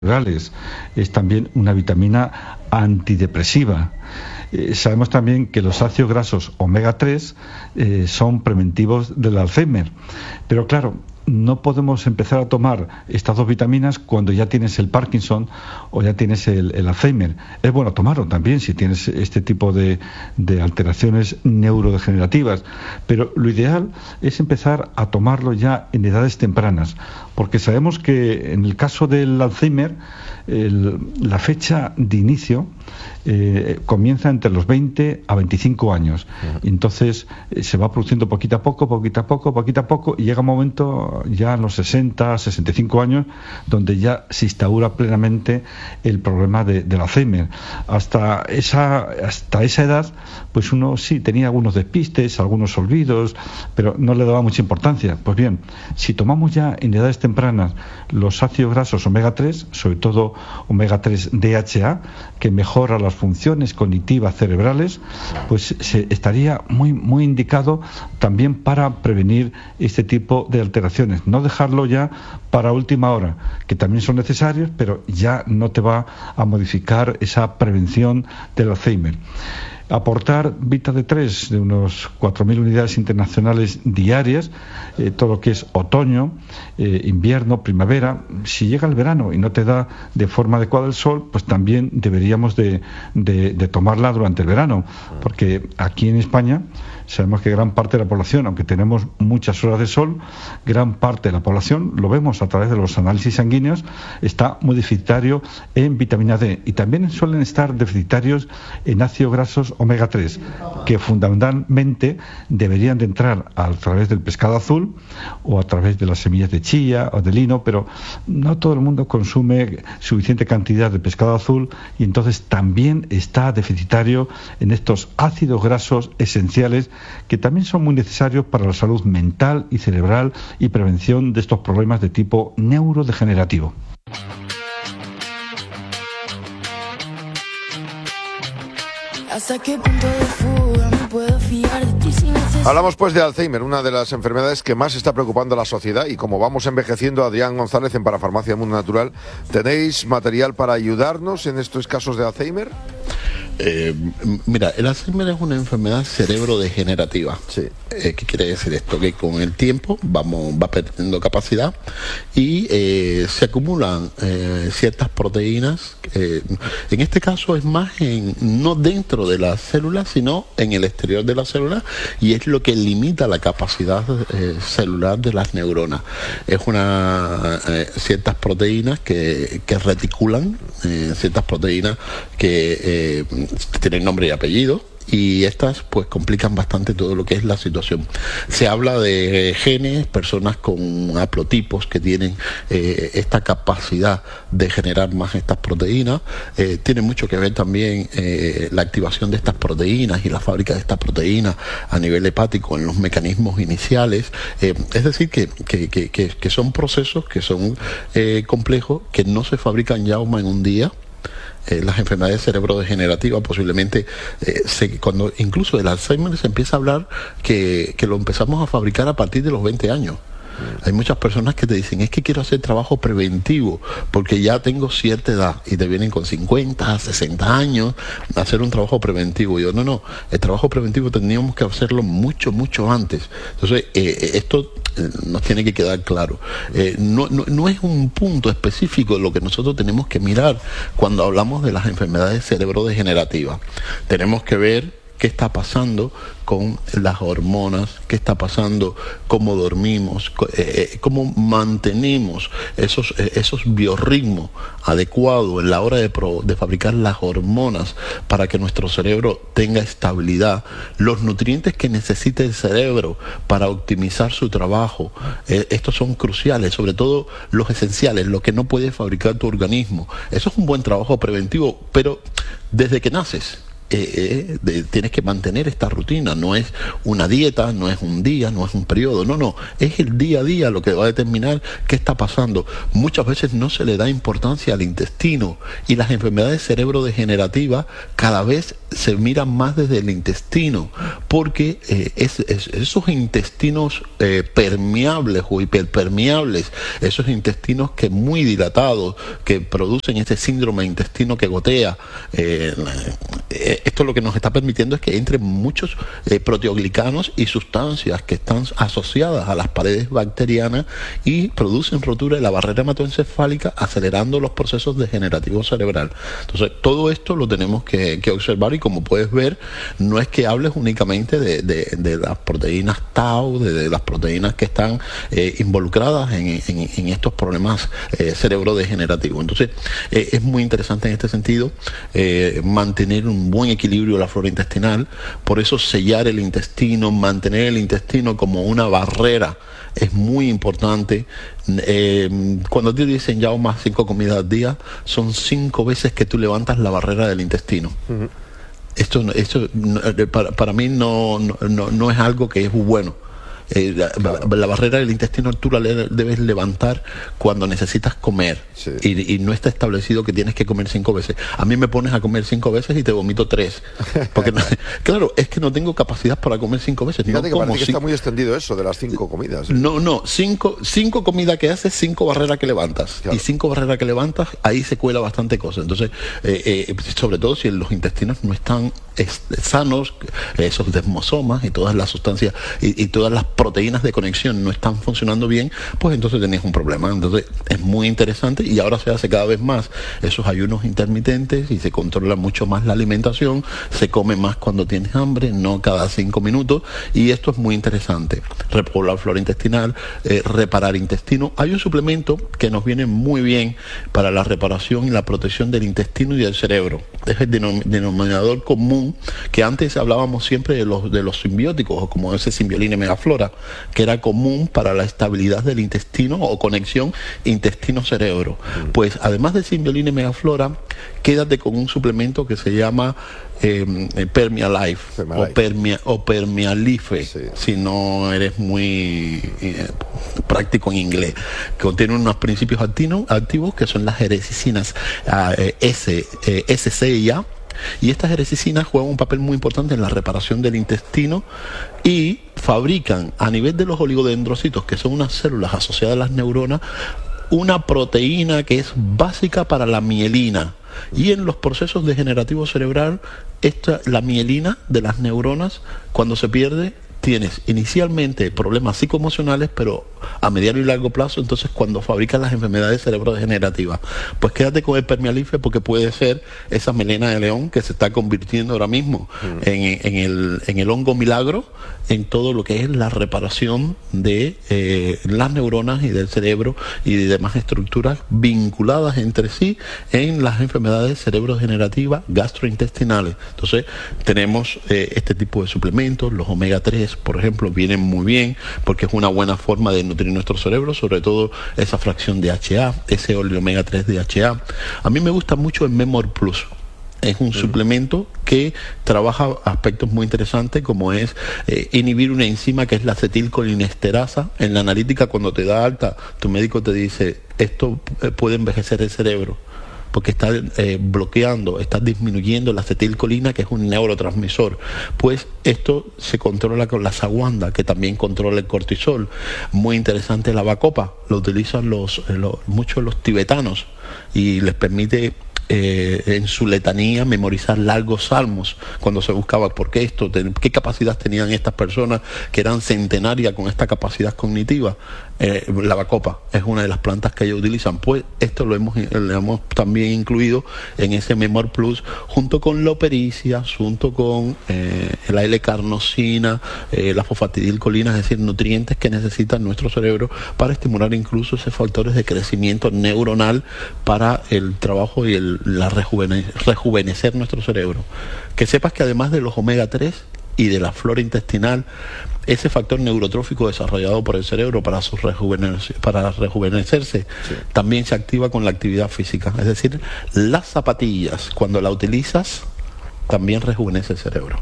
cerebrales. Es también una vitamina antidepresiva. Sabemos también que los ácidos grasos omega 3 son preventivos del Alzheimer. Pero claro, no podemos empezar a tomar estas dos vitaminas cuando ya tienes el Parkinson o ya tienes el Alzheimer. Es bueno tomarlo también si tienes este tipo de alteraciones neurodegenerativas, pero lo ideal es empezar a tomarlo ya en edades tempranas, porque sabemos que en el caso del Alzheimer la fecha de inicio comienza entre los 20 a 25 años. Entonces se va produciendo poquito a poco, y llega un momento ya en los 60, 65 años donde ya se instaura plenamente el problema del Alzheimer. Hasta esa edad, pues uno sí tenía algunos despistes, algunos olvidos, pero no le daba mucha importancia. Pues bien, si tomamos ya en edades tempranas los ácidos grasos omega 3, sobre todo omega 3 DHA, que mejora las funciones cognitivas cerebrales, pues se estaría muy indicado también para prevenir este tipo de alteraciones. No dejarlo ya para última hora, que también son necesarios, pero ya no te va a modificar esa prevención del Alzheimer. Aportar Vita D3 de unos 4.000 unidades internacionales diarias, todo lo que es otoño, invierno, primavera. Si llega el verano y no te da de forma adecuada el sol, pues también deberíamos de tomarla durante el verano, porque aquí en España sabemos que gran parte de la población, aunque tenemos muchas horas de sol, gran parte de la población, lo vemos a través de los análisis sanguíneos, está muy deficitario en vitamina D, y también suelen estar deficitarios en ácidos grasos omega 3, que fundamentalmente deberían de entrar a través del pescado azul o a través de las semillas de chía o de lino, pero no todo el mundo consume suficiente cantidad de pescado azul, y entonces también está deficitario en estos ácidos grasos esenciales, que también son muy necesarios para la salud mental y cerebral y prevención de estos problemas de tipo neurodegenerativo. ¿Hasta qué punto de fuga me puedo fiar de ti si necesito? Hablamos pues de Alzheimer, una de las enfermedades que más está preocupando a la sociedad, y como vamos envejeciendo, Adrián González en Parafarmacia Mundo Natural, ¿tenéis material para ayudarnos en estos casos de Alzheimer? Mira, el Alzheimer es una enfermedad cerebrodegenerativa. Sí. ¿Qué quiere decir esto? Que con el tiempo va perdiendo capacidad y se acumulan ciertas proteínas. En este caso es más no dentro de las células, sino en el exterior de la célula, y es lo que limita la capacidad celular de las neuronas. Es ciertas proteínas que reticulan, ciertas proteínas que tienen nombre y apellido, y estas pues complican bastante todo lo que es la situación. Se habla de genes, personas con haplotipos que tienen esta capacidad de generar más estas proteínas. Tiene mucho que ver también la activación de estas proteínas y la fábrica de estas proteínas a nivel hepático en los mecanismos iniciales. Es decir, que son procesos que son complejos, que no se fabrican ya en un día. Las enfermedades cerebrodegenerativas posiblemente cuando incluso el Alzheimer se empieza a hablar que lo empezamos a fabricar a partir de los 20 años. Hay muchas personas que te dicen, es que quiero hacer trabajo preventivo porque ya tengo cierta edad, y te vienen con 50, 60 años a hacer un trabajo preventivo. Y yo, no, el trabajo preventivo tendríamos que hacerlo mucho antes. Entonces, esto nos tiene que quedar claro. No es un punto específico de lo que nosotros tenemos que mirar cuando hablamos de las enfermedades cerebrodegenerativas. Tenemos que ver qué está pasando con las hormonas, qué está pasando, cómo dormimos, cómo mantenemos esos biorritmos adecuados en la hora de fabricar las hormonas para que nuestro cerebro tenga estabilidad, los nutrientes que necesita el cerebro para optimizar su trabajo. Estos son cruciales, sobre todo los esenciales, lo que no puede fabricar tu organismo. Eso es un buen trabajo preventivo, pero desde que naces. tienes que mantener esta rutina. No es una dieta, no es un día, no es un periodo, no, es el día a día lo que va a determinar qué está pasando. Muchas veces no se le da importancia al intestino, y las enfermedades cerebrodegenerativas cada vez se miran más desde el intestino, porque esos intestinos permeables o hiperpermeables, esos intestinos que muy dilatados, que producen ese síndrome de intestino que gotea, esto lo que nos está permitiendo es que entren muchos proteoglicanos y sustancias que están asociadas a las paredes bacterianas y producen rotura de la barrera hematoencefálica, acelerando los procesos degenerativos cerebral. Entonces, todo esto lo tenemos que observar, y como puedes ver, no es que hables únicamente de las proteínas tau, de las proteínas que están involucradas en estos problemas cerebrodegenerativos. Entonces, es muy interesante en este sentido mantener un buen equilibrio de la flora intestinal. Por eso sellar el intestino, mantener el intestino como una barrera es muy importante. Cuando te dicen ya más 5 comidas al día, son 5 veces que tú levantas la barrera del intestino. Esto para mí no es algo que es bueno. La barrera del intestino tú la debes levantar cuando necesitas comer, sí. y no está establecido que tienes que comer 5 veces. A mí me pones a comer 5 veces y te vomito 3, porque claro, es que no tengo capacidad para comer 5 veces. Fíjate no que parece que está muy extendido eso de las 5 comidas. No, 5 comidas que haces, 5 barreras que levantas, claro. Y 5 barreras que levantas, ahí se cuela bastante cosa. Entonces, sobre todo si los intestinos no están sanos, esos desmosomas y todas las sustancias y todas las proteínas de conexión no están funcionando bien, pues entonces tenéis un problema. Entonces es muy interesante, y ahora se hace cada vez más esos ayunos intermitentes y se controla mucho más la alimentación, se come más cuando tienes hambre, no cada 5 minutos, y esto es muy interesante. Repoblar flora intestinal, reparar intestino. Hay un suplemento que nos viene muy bien para la reparación y la protección del intestino y del cerebro. Es el denominador común, que antes hablábamos siempre de los simbióticos, o como ese Symbiolina megaflora, que era común para la estabilidad del intestino o conexión intestino-cerebro. Pues además de Symbiolina megaflora, quédate con un suplemento que se llama Permialife o Permialife, sí. Si no eres muy práctico en inglés. Contiene unos principios activos que son las erecicinas S, C y A. Y estas erecicinas juegan un papel muy importante en la reparación del intestino, y fabrican a nivel de los oligodendrocitos, que son unas células asociadas a las neuronas, una proteína que es básica para la mielina. Y en los procesos degenerativos cerebral, la mielina de las neuronas, cuando se pierde, tienes inicialmente problemas psicoemocionales, pero a mediano y largo plazo, entonces cuando fabricas las enfermedades cerebrodegenerativas, pues quédate con el Permialife, porque puede ser esa melena de león que se está convirtiendo ahora mismo en el hongo milagro, en todo lo que es la reparación de las neuronas y del cerebro y de demás estructuras vinculadas entre sí en las enfermedades cerebrodegenerativas gastrointestinales. Entonces tenemos este tipo de suplementos. Los omega 3, por ejemplo, vienen muy bien porque es una buena forma de nutrir nuestro cerebro, sobre todo esa fracción de DHA, ese omega 3 DHA. A mí me gusta mucho el Memor Plus. Es un suplemento que trabaja aspectos muy interesantes, como es inhibir una enzima que es la acetilcolinesterasa. En la analítica, cuando te da alta, tu médico te dice, esto puede envejecer el cerebro, porque está bloqueando, está disminuyendo la acetilcolina, que es un neurotransmisor. Pues esto se controla con la saguanda, que también controla el cortisol. Muy interesante la bacopa, lo utilizan muchos los tibetanos, y les permite en su letanía memorizar largos salmos, cuando se buscaba qué capacidad tenían estas personas que eran centenarias con esta capacidad cognitiva. La bacopa es una de las plantas que ellos utilizan. Pues esto lo hemos también incluido en ese Memor Plus, junto con la opericia, junto con la L-carnosina, la fosfatidilcolina, es decir, nutrientes que necesita nuestro cerebro para estimular incluso esos factores de crecimiento neuronal para el trabajo y rejuvenecer nuestro cerebro. Que sepas que además de los omega 3 y de la flora intestinal, ese factor neurotrófico desarrollado por el cerebro para rejuvenecerse, sí, también se activa con la actividad física. Es decir, las zapatillas, cuando la utilizas, también rejuvenece el cerebro.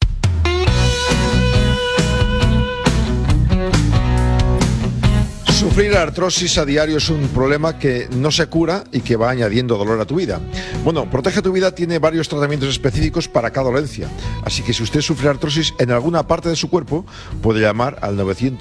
Sufrir artrosis a diario es un problema que no se cura y que va añadiendo dolor a tu vida. Bueno, Protege tu Vida tiene varios tratamientos específicos para cada dolencia. Así que si usted sufre artrosis en alguna parte de su cuerpo, puede llamar al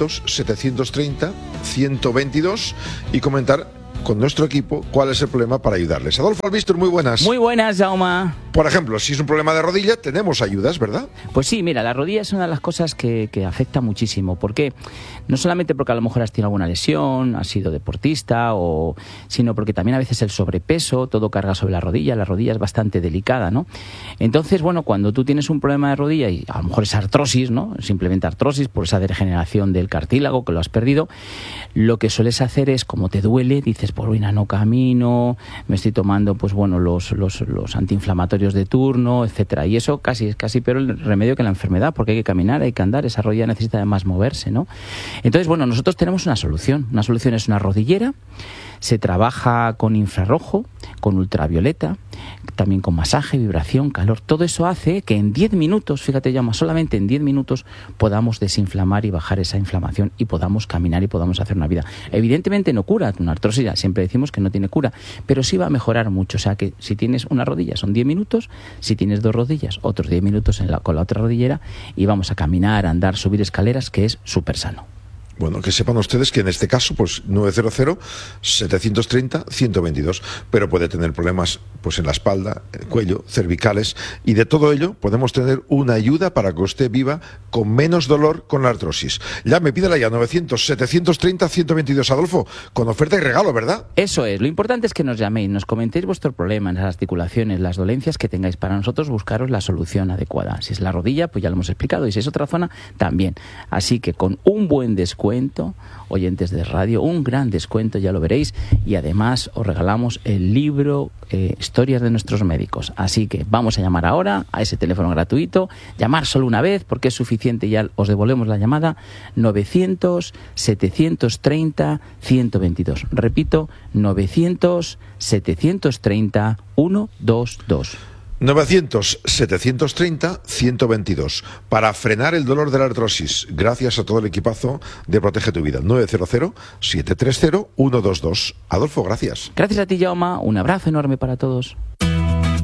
900-730-122 y comentar con nuestro equipo cuál es el problema para ayudarles. Adolfo Albistur, muy buenas. Muy buenas, Jaume. Por ejemplo, si es un problema de rodilla, tenemos ayudas, ¿verdad? Pues sí, mira, la rodilla es una de las cosas que afecta muchísimo. ¿Por qué? No solamente porque a lo mejor has tenido alguna lesión, has sido deportista, sino porque también a veces el sobrepeso, todo carga sobre la rodilla es bastante delicada, ¿no? Entonces, bueno, cuando tú tienes un problema de rodilla y a lo mejor es artrosis, ¿no? Simplemente artrosis por esa degeneración del cartílago que lo has perdido, lo que sueles hacer es, como te duele, dices, pues ruina, no camino, me estoy tomando, pues bueno, los antiinflamatorios de turno, etcétera. Y eso es casi peor el remedio que la enfermedad, porque hay que caminar, hay que andar, esa rodilla necesita además moverse, ¿no? Entonces, bueno, nosotros tenemos una solución. Una solución es una rodillera. Se trabaja con infrarrojo, con ultravioleta, también con masaje, vibración, calor. Todo eso hace que en 10 minutos, fíjate, Jaume, solamente en 10 minutos podamos desinflamar y bajar esa inflamación y podamos caminar y podamos hacer una vida. Evidentemente no cura una artrosis, siempre decimos que no tiene cura, pero sí va a mejorar mucho. O sea que si tienes una rodilla son 10 minutos, si tienes 2 rodillas, otros 10 minutos con la otra rodillera y vamos a caminar, andar, subir escaleras, que es súper sano. Bueno, que sepan ustedes que en este caso, pues 900-730-122, pero puede tener problemas pues en la espalda, el cuello, cervicales, y de todo ello podemos tener una ayuda para que usted viva con menos dolor con la artrosis. Llame, pídala ya, 900-730-122, Adolfo, con oferta y regalo, ¿verdad? Eso es, lo importante es que nos llaméis, nos comentéis vuestro problema en las articulaciones, las dolencias que tengáis, para nosotros buscaros la solución adecuada. Si es la rodilla, pues ya lo hemos explicado, y si es otra zona, también. Así que con un buen descuento, oyentes de radio, un gran descuento, ya lo veréis, y además os regalamos el libro Historias de nuestros médicos. Así que vamos a llamar ahora a ese teléfono gratuito, llamar solo una vez porque es suficiente, ya os devolvemos la llamada, 900-730-122. Repito, 900-730-122. 900-730-122 para frenar el dolor de la artrosis, gracias a todo el equipazo de Protege tu Vida. 900-730-122. Adolfo, gracias. Gracias a ti, Jaume, un abrazo enorme para todos.